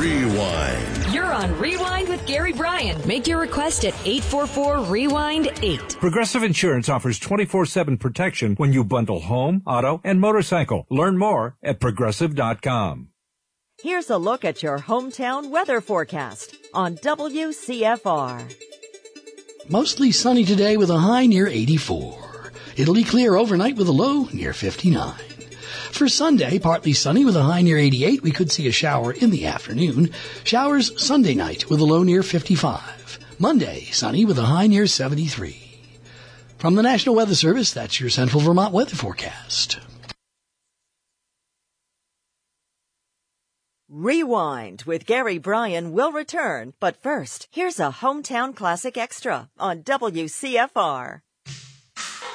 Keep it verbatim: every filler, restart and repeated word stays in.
Rewind. You're on Rewind with Gary Bryan. Make your request at eight four four, rewind eight. Progressive Insurance offers twenty-four seven protection when you bundle home, auto, and motorcycle. Learn more at progressive dot com. Here's a look at your hometown weather forecast on W C F R. Mostly sunny today with a high near eighty-four. It'll be clear overnight with a low near fifty-nine. For Sunday, partly sunny with a high near eighty-eight. We could see a shower in the afternoon. Showers Sunday night with a low near fifty-five. Monday, sunny with a high near seventy-three. From the National Weather Service, that's your Central Vermont weather forecast. Rewind with Gary Bryan will return, but first, here's a hometown classic extra on W C F R.